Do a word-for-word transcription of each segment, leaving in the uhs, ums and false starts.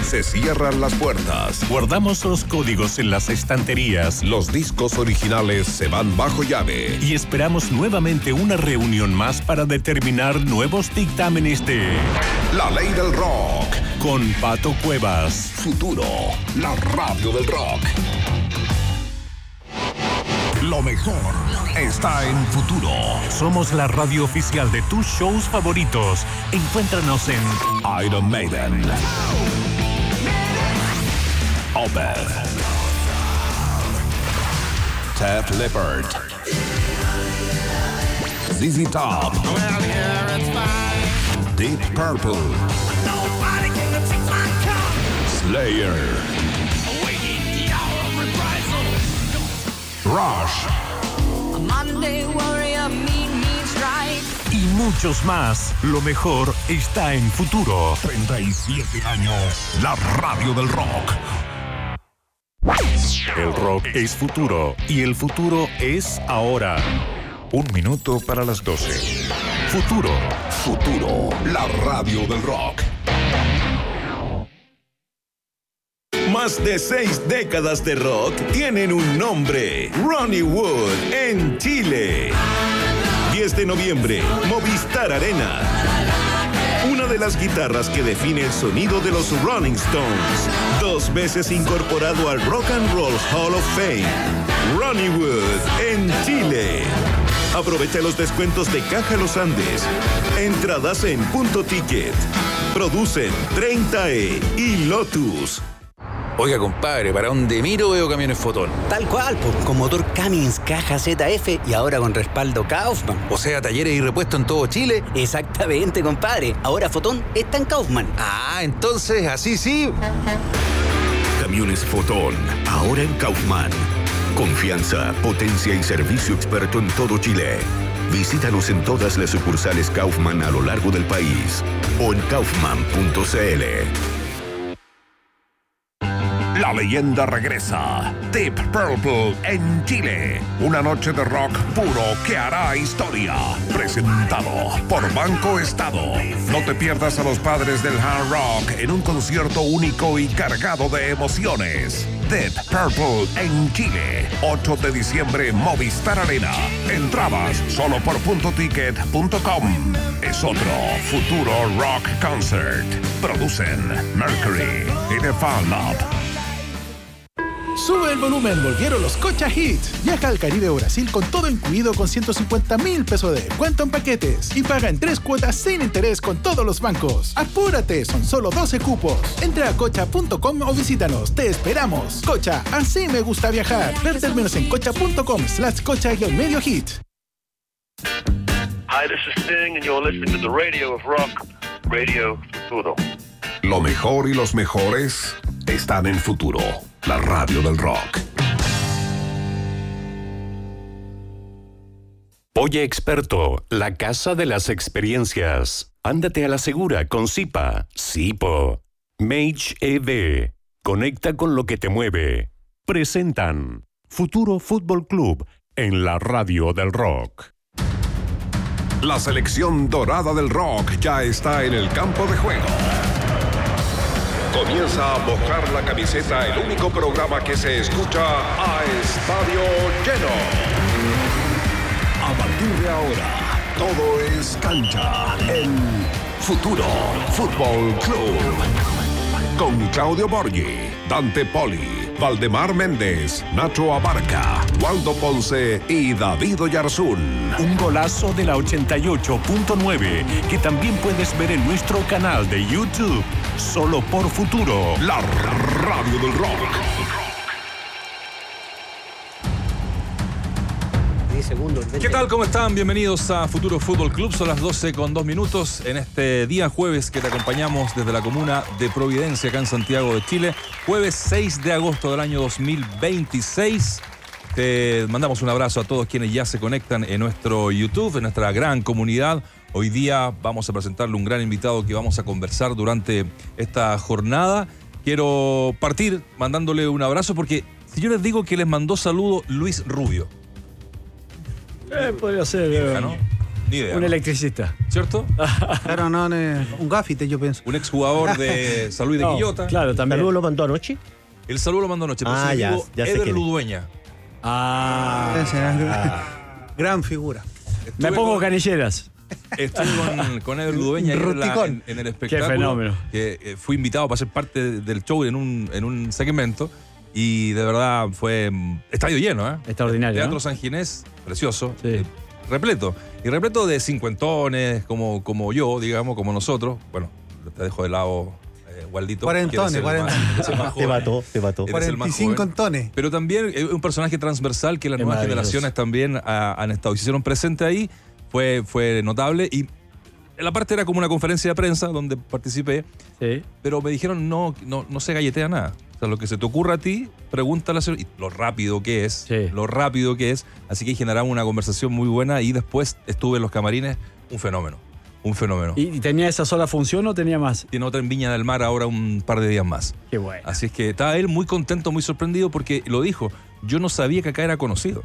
Se cierran las puertas. Guardamos los códigos en las estanterías. Los discos originales se van bajo llave. Y esperamos nuevamente una reunión más para determinar nuevos dictámenes de La Ley del Rock. Con Pato Cuevas. Futuro, la radio del rock. Lo mejor está en Futuro. Somos la radio oficial de tus shows favoritos. Encuéntranos en Iron Maiden, Opeth, Def Leppard, Z Z Top, Deep Purple, Slayer, Rush y muchos más. Lo mejor está en Futuro. treinta y siete años, la radio del rock. El rock es futuro y el futuro es ahora. Un minuto para las doce. Futuro. Futuro, la radio del rock. Más de seis décadas de rock tienen un nombre: Ronnie Wood en Chile. diez de noviembre, Movistar Arena. Una de las guitarras que define el sonido de los Rolling Stones. Dos veces incorporado al Rock and Roll Hall of Fame. Ronnie Wood en Chile. Aprovecha los descuentos de Caja Los Andes. Entradas en Punto Ticket. Producen treinta E y Lotus. Oiga, compadre, para donde miro veo camiones Fotón. Tal cual, pues, con motor Cummins, caja Z F y ahora con respaldo Kaufman. O sea, talleres y repuestos en todo Chile. Exactamente, compadre. Ahora Fotón está en Kaufman. Ah, entonces, así sí. Camiones Fotón, ahora en Kaufman. Confianza, potencia y servicio experto en todo Chile. Visítanos en todas las sucursales Kaufman a lo largo del país o en kaufman punto c l. La leyenda regresa. Deep Purple en Chile. Una noche de rock puro que hará historia. Presentado por Banco Estado. No te pierdas a los padres del hard rock en un concierto único y cargado de emociones. Deep Purple en Chile. ocho de diciembre, Movistar Arena. Entradas solo por punto ticket punto com. Es otro Futuro Rock Concert. Producen Mercury y The Fan Club. Sube el volumen, volvieron los Cocha Hits. Viaja al Caribe o Brasil con todo incluido con ciento cincuenta mil pesos de descuento en paquetes y paga en tres cuotas sin interés con todos los bancos. ¡Apúrate! Son solo doce cupos. Entra a cocha punto com o visítanos. ¡Te esperamos! Cocha, así me gusta viajar. Ver términos en cocha punto com slash cocha y el medio hit. Hi, this is Sting and you're listening to the radio of rock, Radio Futuro. Lo mejor y los mejores están en Futuro, la radio del rock. Oye Experto, la casa de las experiencias. Ándate a la segura con Zipa, Zipo. Mage E V. Conecta con lo que te mueve. Presentan Futuro Fútbol Club en la radio del rock. La selección dorada del rock ya está en el campo de juego. Comienza a mojar la camiseta, el único programa que se escucha a estadio lleno. A partir de ahora, todo es cancha en Futuro Fútbol Club. Con Claudio Borghi, Dante Poli, Valdemar Méndez, Nacho Abarca, Waldo Ponce y David Oyarzún. Un golazo de la ochenta y ocho punto nueve que también puedes ver en nuestro canal de YouTube. Solo por Futuro, la radio del rock. ¿Qué tal? ¿Cómo están? Bienvenidos a Futuro Fútbol Club. Son las doce con dos minutos en este día jueves que te acompañamos desde la comuna de Providencia, acá en Santiago de Chile. Jueves seis de agosto del año dos mil veintiséis. Te mandamos un abrazo a todos quienes ya se conectan en nuestro YouTube, en nuestra gran comunidad. Hoy día vamos a presentarle un gran invitado que vamos a conversar durante esta jornada. Quiero partir mandándole un abrazo porque si yo les digo que les mandó saludo Luis Rubio. Eh, podría ser. Eh, ¿no? Ni idea. Un ¿no? electricista. ¿Cierto? Claro, no, no, un gafite, yo pienso. Un exjugador de San Luis de No, Quillota. claro, también. ¿Saludo lo mandó anoche? El saludo lo mandó anoche. Pero Ah, se ya, digo ya sé Eder quién es. Ludueña. Ah. Ese era gran figura. Me Estuve pongo con- canilleras. Estuve con, con Eder Ludueña ayer en, la- en, en el espectáculo. Qué fenómeno. Que eh, fui invitado para ser parte del show en un, en un segmento. Y de verdad fue mm, estadio lleno, ¿eh? Extraordinario, Teatro ¿no? San Ginés, precioso. Sí. eh, repleto. Y repleto de cincuentones, como, como yo, digamos, como nosotros. Bueno, te dejo de lado, eh, Waldito. Cuarentones, que eres el más- cuarentones. eres el más Te joven. mató, te mató. Eres el más cuarenta y cinco joven. tones. Pero también es un personaje transversal que las Es nuevas maravilloso. generaciones también ah, han estado y se hicieron presentes ahí. Fue, fue notable. Y la parte era como una conferencia de prensa donde participé, Sí. pero me dijeron no, no, no se galletea nada. O sea, lo que se te ocurra a ti, pregúntale a y lo rápido que es, Sí. lo rápido que es. Así que generamos una conversación muy buena y después estuve en los camarines, un fenómeno, un fenómeno. ¿Y, y tenía esa sola función o tenía más? Tiene otra en Viña del Mar ahora un par de días más. Qué bueno. Así es que estaba él muy contento, muy sorprendido porque lo dijo, yo no sabía que acá era conocido.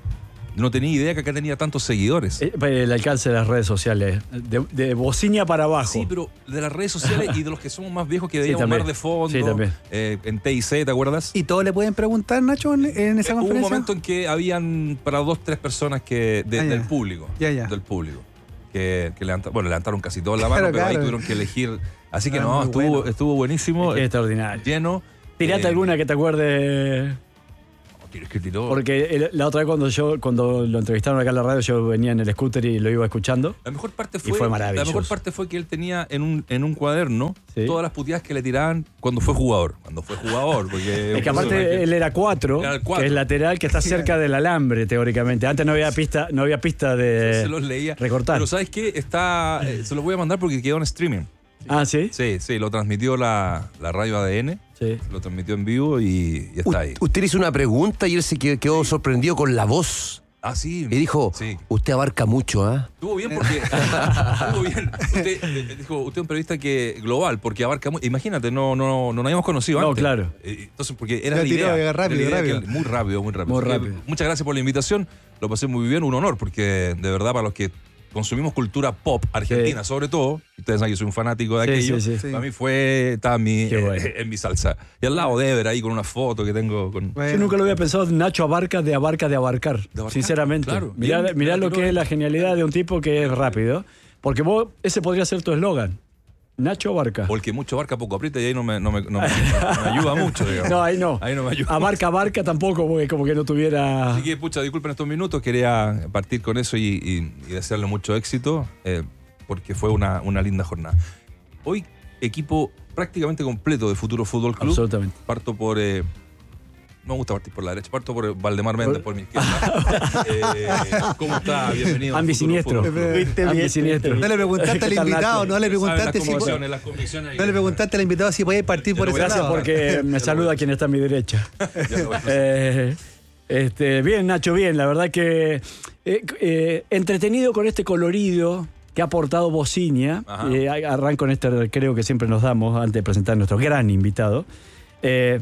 No tenía idea que acá tenía tantos seguidores. Eh, El alcance de las redes sociales. De, de bocina para abajo. Sí, pero de las redes sociales y de los que somos más viejos que Sí, veíamos también. Mar de Fondo, Sí, también. eh, en T I C, ¿te acuerdas? ¿Y todos le pueden preguntar, Nacho, en, en esa Eh, Hubo un conferencia? momento en que habían para dos, tres personas que de- Ah, ya. del público. Ya, ya. Del público. Que, que levanta- bueno, levantaron casi toda la mano, Claro, pero ahí claro. tuvieron que elegir. Así que Ah, no, muy estuvo, bueno. estuvo buenísimo. Qué extraordinario. Lleno. Tirate Eh, alguna que te acuerdes. tienes que tiró. Porque el- la otra vez cuando yo cuando lo entrevistaron acá en la radio, yo venía en el scooter y lo iba escuchando. La mejor parte Y fue, fue la maravilloso. mejor parte fue que él tenía en un, en un cuaderno Sí. todas las puteadas que le tiraban cuando fue jugador. Cuando fue jugador. Porque Es que aparte él era cuatro, Era el cuatro. que es lateral, que está cerca del alambre, teóricamente. Antes no había pista, no había pista de se los leía. recortar. Pero ¿sabes qué? Está, eh, se los voy a mandar porque quedó en streaming. Ah, ¿sí? Sí, sí, lo transmitió la, la radio A D N. Sí. Lo transmitió en vivo y, y U- está ahí. Usted hizo una pregunta y él se quedó, quedó sorprendido con la voz. Ah, sí. Y dijo, Sí. usted abarca mucho, ¿ah? Estuvo bien porque. estuvo bien. Usted, eh, dijo, usted es un periodista que global, porque abarca. mu- Imagínate, no, no, no nos habíamos conocido No, antes. claro. Eh, Entonces, porque era Ya la tiró, idea. ya rápido, era la idea rápido. que- muy rápido, muy rápido. Muy Así que, rápido. muchas gracias por la invitación. Lo pasé muy bien, un honor, porque de verdad, para los que consumimos cultura pop argentina, Sí. sobre todo, ustedes saben que soy un fanático de Sí, aquello. sí, sí. Para mí fue. Estaba en mi, Qué bueno. eh, en mi salsa. Y al lado de Ever ahí con una foto que tengo con. Bueno. Yo nunca lo había pensado, Nacho abarca de abarca de abarcar, De abarcar, sinceramente. claro. Mirá, Bien, mirá bien, lo que bien. es la genialidad de un tipo que es rápido. Porque vos, ese podría ser tu eslogan. Nacho abarca. O el que mucho abarca, poco aprieta y ahí no me, no me, no me- no me ayuda mucho, digamos. No, ahí no. Ahí no me ayuda. Abarca, abarca tampoco, porque como que no tuviera. Así que, pucha, disculpen estos minutos, quería partir con eso y, y- y desearle mucho éxito, eh, porque fue una, una linda jornada. Hoy, equipo prácticamente completo de Futuro Fútbol Club. Absolutamente. Parto por... eh, no me gusta partir por la derecha, parto por Valdemar Méndez, por mi izquierda. Eh, ¿Cómo está? Bienvenido. a Ambi Futuro siniestro. Fútbol Club. Ambi siniestro. No le preguntaste al ¿Qué tal, invitado, Nacho? no le Saben preguntaste las si convicciones, las convicciones. no le preguntaste al invitado si podía partir por Ya ese lo voy a Gracias lado. porque me saluda quien está a mi derecha. Ya lo voy a hacer. Eh, este, bien, Nacho, bien. La verdad que eh, eh, entretenido con este colorido que ha aportado Bocinia. Ajá. Eh, arranco en este recreo que siempre nos damos antes de presentar a nuestro gran invitado. Eh,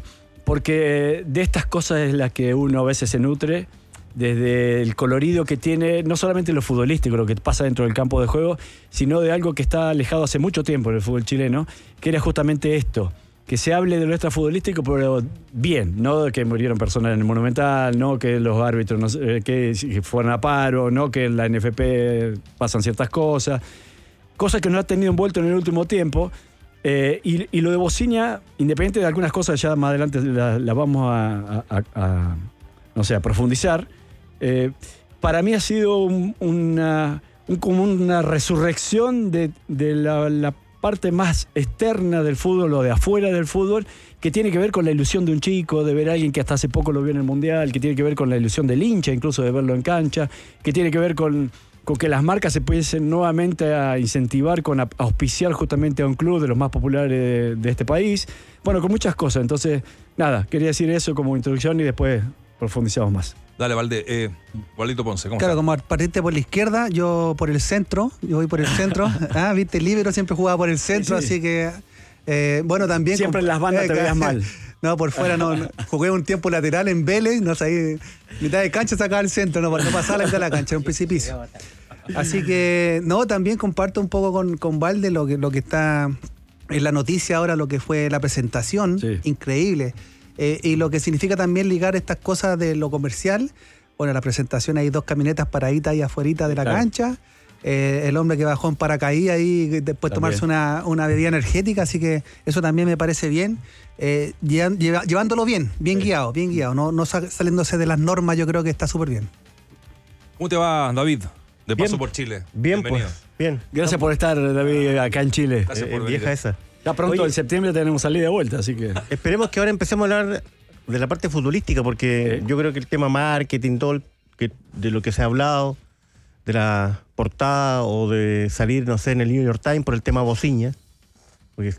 porque de estas cosas es las que uno a veces se nutre, desde el colorido que tiene, no solamente lo futbolístico, lo que pasa dentro del campo de juego, sino de algo que está alejado hace mucho tiempo en el fútbol chileno, que era justamente esto, que se hable de lo extrafutbolístico, pero bien, no de que murieron personas en el Monumental, no que los árbitros no sé, que fueron a paro, no que en la N F P pasan ciertas cosas, cosas que nos ha tenido envuelto en el último tiempo. Eh, y, y lo de Bocinia, independiente de algunas cosas, ya más adelante las la vamos a, a- a- a, no sé, a profundizar, eh, para mí ha sido un- una, un- como una resurrección de, de la, la parte más externa del fútbol o de afuera del fútbol, que tiene que ver con la ilusión de un chico, de ver a alguien que hasta hace poco lo vio en el Mundial, que tiene que ver con la ilusión del hincha, incluso de verlo en cancha, que tiene que ver con, con que las marcas se pudiesen nuevamente a incentivar con a- auspiciar justamente a un club de los más populares de, de este país. Bueno, con muchas cosas. Entonces, nada, quería decir eso como introducción y después profundizamos más. Dale, Valde. Eh, Valdito Ponce, ¿cómo Claro, está? como partiste por la izquierda, yo por el centro, yo voy por el centro. Ah, viste, el libero siempre jugaba por el centro, Sí, sí. así que, eh, bueno, también... Siempre con- en las bandas eh, te veías claro. mal. No, por fuera no, no. Jugué un tiempo lateral en Vélez, no sé, ahí, mitad de cancha sacaba el centro, no, no pasaba la mitad de la cancha, era un precipicio. Así que, no, también comparto un poco con, con Valde lo que, lo que está en la noticia ahora, lo que fue la presentación, sí. Increíble. Eh, y lo que significa también ligar estas cosas de lo comercial. Bueno, en la presentación hay dos camionetas paraditas ahí afuera de la claro. cancha. Eh, el hombre que bajó en paracaídas y después también. Tomarse una, una bebida energética, así que eso también me parece bien. Eh, llevan, lleva, llevándolo bien, bien sí. guiado, bien guiado, no, no saliéndose de las normas, yo creo que está súper bien. ¿Cómo te va, David? De paso bien, por Chile. Bien, bienvenido. Pues, bien. Gracias por estar, David, acá en Chile. Gracias por eh, vieja esa. Ya pronto, Oye, en septiembre tenemos salida de vuelta, así que... Esperemos que ahora empecemos a hablar de la parte futbolística, porque sí. yo creo que el tema marketing, todo el, que, de lo que se ha hablado, de la portada o de salir, no sé, en el New York Times por el tema Bociña, porque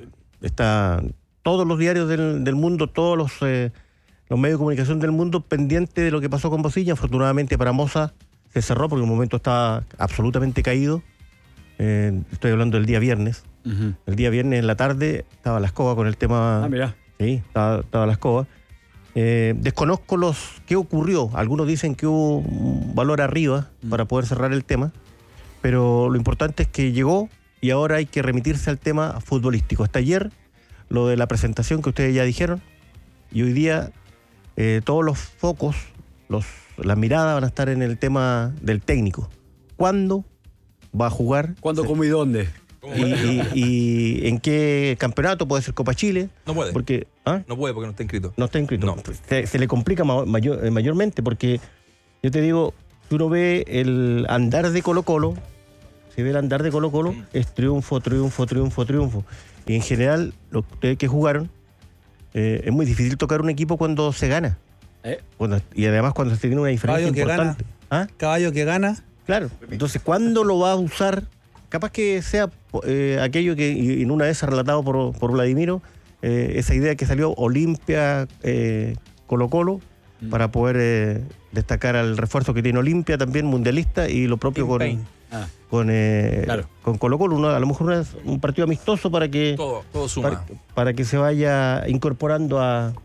está todos los diarios del, del mundo, todos los, eh, los medios de comunicación del mundo pendientes de lo que pasó con Bociña. Afortunadamente para Moza se cerró porque en un momento estaba absolutamente caído. Eh, estoy hablando del día viernes. Uh-huh. El día viernes en la tarde estaba la escoba con el tema. Ah, mirá. Sí, estaba, estaba la escoba. Eh, desconozco los qué ocurrió. Algunos dicen que hubo un valor arriba uh-huh. para poder cerrar el tema, pero lo importante es que llegó y ahora hay que remitirse al tema futbolístico. Hasta ayer, lo de la presentación que ustedes ya dijeron, y hoy día eh, todos los focos, los, las miradas van a estar en el tema del técnico. ¿Cuándo va a jugar? ¿Cuándo, cómo y dónde? Y, y, y en qué campeonato, puede ser Copa Chile. No puede. Porque, ¿ah? No puede porque no está inscrito. No está inscrito. No. Se, se le complica ma- mayor, mayormente porque yo te digo, si uno ve el andar de Colo Colo, si ve el andar de Colo Colo, mm. es triunfo, triunfo, triunfo, triunfo. Y en general, los que jugaron, eh, es muy difícil tocar un equipo cuando se gana. ¿Eh? Cuando, y además cuando se tiene una diferencia Caballo importante. Que gana. ¿Ah? Caballo que gana. Claro. Entonces, ¿cuándo lo va a usar? Capaz que sea eh, aquello que, y en una vez relatado por, por Vladimiro, eh, esa idea que salió Olimpia, eh, Colo Colo, mm. para poder eh, destacar al refuerzo que tiene Olimpia, también mundialista, y lo propio con, ah. con, eh, claro. con Colo Colo. Uno, a lo mejor una, un partido amistoso para que, todo, todo suma. Para, para que se vaya incorporando a,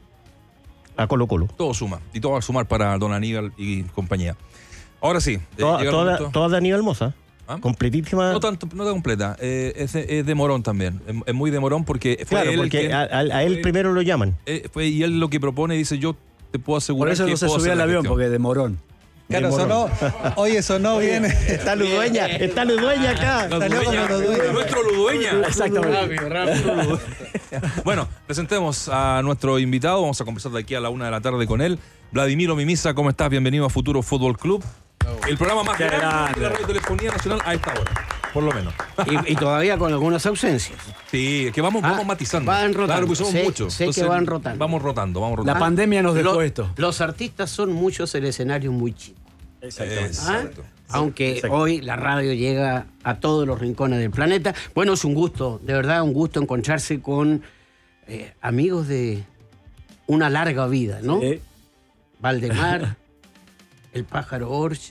a Colo Colo. Todo suma, y todo va a sumar para don Aníbal y compañía. Ahora sí. Toda, toda, toda de Aníbal Moza. ¿Ah? Completísima. No tanto, no tan completa. Eh, es, es de Morón también. Es, es muy de Morón porque fue claro, él porque que, a, a él fue, primero lo llaman. Eh, fue, y él lo que propone dice, yo te puedo asegurar que... Por eso que no se subía al avión, porque de Morón. Claro, sonó. Oye, sonó bien. Está Ludueña, está Ludueña acá. No, Ludueña, Ludueña. Nuestro Ludueña. Exactamente. Rápido, rápido. Bueno, presentemos a nuestro invitado. Vamos a conversar de aquí a la una de la tarde con él. Vladimiro Mimisa, ¿cómo estás? Bienvenido a Futuro Fútbol Club. El programa más grande de la Radiotelefonía Nacional a esta hora, por lo menos. Y, y todavía con algunas ausencias. Sí, es que vamos, ah, vamos matizando. Van rotando. Claro, pues somos sé, muchos. Sé Entonces, que van rotando. Vamos rotando, vamos rotando. La pandemia nos dejó Lo, esto. Los artistas son muchos, el escenario muy chico. Exactamente. Exacto. ¿Ah? Aunque Exacto. hoy la radio llega a todos los rincones del planeta. Bueno, es un gusto, de verdad, un gusto encontrarse con eh, amigos de una larga vida, ¿no? Sí. Valdemar, el Pájaro Orcha,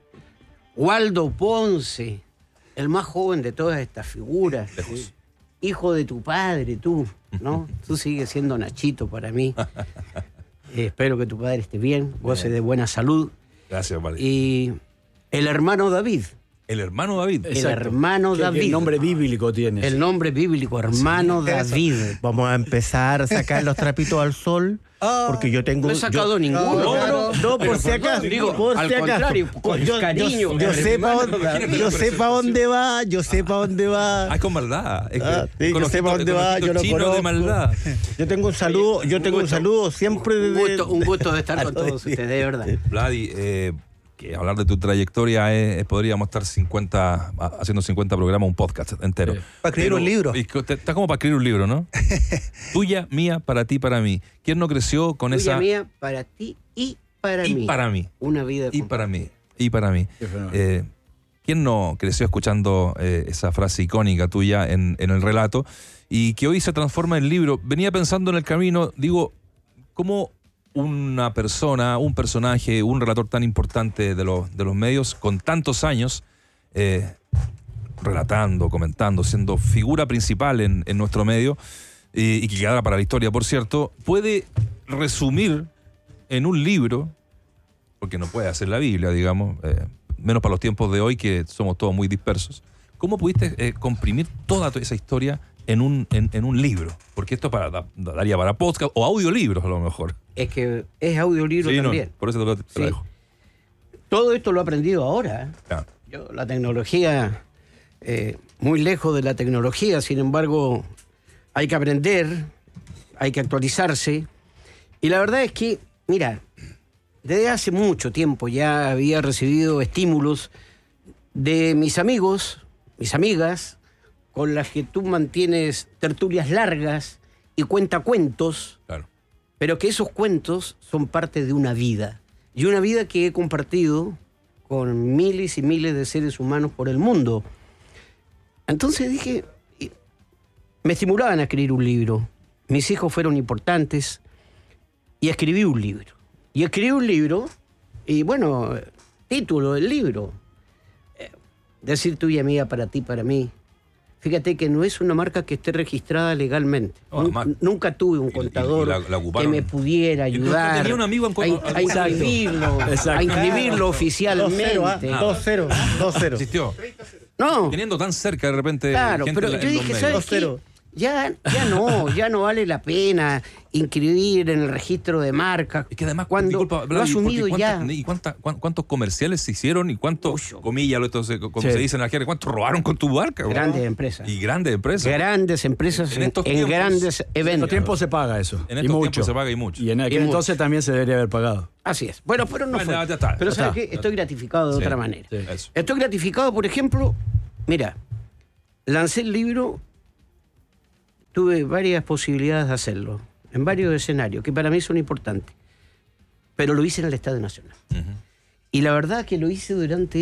Waldo Ponce, el más joven de todas estas figuras, Lejos. hijo de tu padre, tú, ¿no? Tú sigues siendo Nachito para mí. Eh, espero que tu padre esté bien, goce bien. de buena salud. Gracias, vale. Y el hermano David. El hermano David. El Exacto. hermano ¿Qué, David. ¿Qué nombre bíblico tiene? El nombre bíblico, hermano sí, David. Vamos a empezar a sacar los trapitos al sol. Porque yo tengo... No he sacado yo, ninguno. No, no, no, por si acaso. Digo, por al si acaso. contrario, con yo, cariño. Yo, yo sé para dónde, yo sé pa dónde va, yo sé para dónde va. Ah, es con maldad. Es que ah, sí, yo sé para dónde va, yo lo conozco. De maldad. Yo tengo un saludo, yo tengo un, gusto, un saludo siempre de... Un gusto, un gusto de estar con todos ustedes, de verdad. Vladi, eh... que hablar de tu trayectoria es, es, podríamos estar cincuenta, haciendo cincuenta programas, un podcast entero. Sí. Para escribir Pero, un libro. Está como para escribir un libro, ¿no? Tuya, mía, para ti, para mí. ¿Quién no creció con Tuya, esa... Tuya, mía, para ti y para y mí. Y para mí. Una vida Y para mí. Y para mí. Eh, ¿Quién no creció escuchando eh, esa frase icónica tuya en, en el relato y que hoy se transforma en libro? Venía pensando en el camino, digo, ¿cómo una persona, un personaje, un relator tan importante de los, de los medios, con tantos años, eh, relatando, comentando, siendo figura principal en, en nuestro medio, eh, y que quedará para la historia, por cierto, puede resumir en un libro, porque no puede hacer la Biblia, digamos, eh, menos para los tiempos de hoy, que somos todos muy dispersos. ¿Cómo pudiste eh, comprimir toda esa historia en un, en, en un libro? Porque esto para, da, daría para podcast o audiolibros a lo mejor. Es que es audiolibro sí, también. No, por eso te lo, te sí. lo dejo. Todo esto lo he aprendido ahora. Claro. Yo, la tecnología, eh, muy lejos de la tecnología, sin embargo, hay que aprender, hay que actualizarse. Y la verdad es que, mira, desde hace mucho tiempo ya había recibido estímulos de mis amigos, mis amigas, con las que tú mantienes tertulias largas y cuentacuentos, claro. Pero que esos cuentos son parte de una vida. Y una vida que he compartido con miles y miles de seres humanos por el mundo. Entonces dije, me estimulaban a escribir un libro. Mis hijos fueron importantes y escribí un libro. Y escribí un libro, y bueno, título del libro, Decir tuya mía, para ti, para mí. Fíjate que no es una marca que esté registrada legalmente. Oh, nunca, nunca tuve un contador y, y la, la que me pudiera ayudar tenía un amigo en, a, a inscribirlo, a inscribirlo oficialmente. dos cero, dos cero. Existió. No. Teniendo tan cerca de repente. Claro, gente pero en yo los dije, medios. ¿sabes qué? Ya, ya no, ya no vale la pena inscribir en el registro de marcas. Es que además, cuando disculpa, lo ha asumido ya. ¿Y cuánta, cuántos comerciales se hicieron? ¿Y cuántos, comillas, esto se, como sí. se dice en la jerga, cuántos robaron con tu marca? Grandes ¿no? empresas. Y grandes empresas. Grandes empresas en, en, en tiempos, En grandes eventos. estos tiempos se paga eso. En estos y mucho. tiempos se paga y mucho. Y en aquel y entonces mucho. también se debería haber pagado. Así es. Bueno, pero no bueno, fue. Ya está, pero ya ¿sabes está. qué? Estoy gratificado de sí, otra manera. Sí, Estoy gratificado, por ejemplo, mira, lancé el libro. Tuve varias posibilidades de hacerlo, en varios escenarios, que para mí son importantes. Pero lo hice en el Estadio Nacional. Uh-huh. Y la verdad que lo hice durante